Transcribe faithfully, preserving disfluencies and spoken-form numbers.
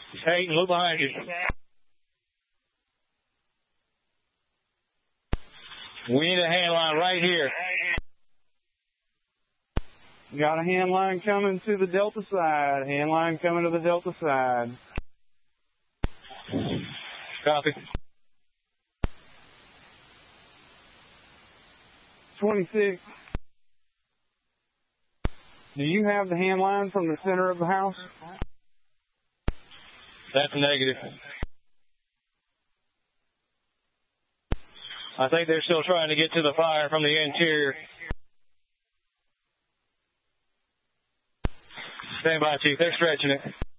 Hayden, look behind you. We need a hand line right here. Got a hand line coming to the Delta side. Hand line coming to the Delta side. Copy. twenty-six. Do you have the hand line from the center of the house? That's negative. I think they're still trying to get to the fire from the interior. Stand by, Chief. They're stretching it.